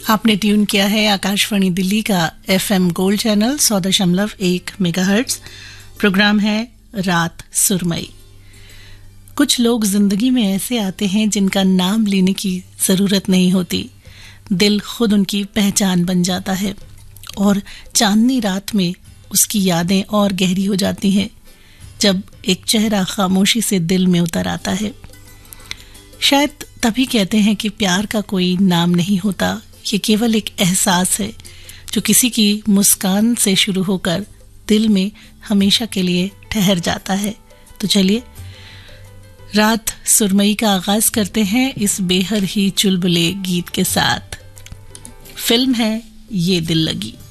आपने ट्यून किया है आकाशवाणी दिल्ली का FM gold channel 100.1 megahertz. Programme है रात सुरमई। कुछ लोग जिंदगी में ऐसे आते हैं जिनका नाम लेने की जरूरत नहीं होती, दिल खुद उनकी पहचान बन जाता है और चांदनी रात में उसकी यादें और गहरी हो जाती हैं जब एक चेहरा खामोशी से दिल में उतर आता है। शायद तभी कहते हैं कि प्यार का कोई नाम नहीं होता, ये केवल एक एहसास है जो किसी की मुस्कान से शुरू होकर दिल में हमेशा के लिए ठहर जाता है। तो चलिए रात सुरमई का आगाज करते हैं इस बेहद ही चुलबुले गीत के साथ। फिल्म है ये दिल लगी।